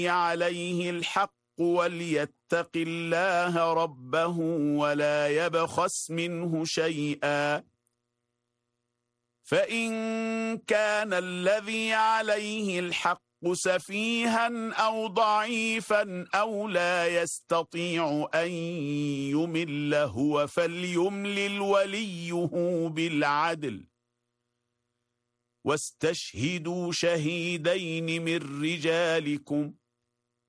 عليه الحق وليتق الله ربه ولا يبخس منه شيئا، فإن كان الذي عليه الحق سفيها أو ضعيفا أو لا يستطيع أن يمل هو فليملل وليه بالعدل، واستشهدوا شهيدين من رجالكم